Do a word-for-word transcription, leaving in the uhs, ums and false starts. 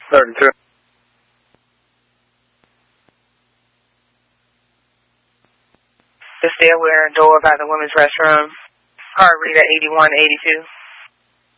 thirty-two. The stairwell door by the women's restroom. Card reader eighty-one eighty-two.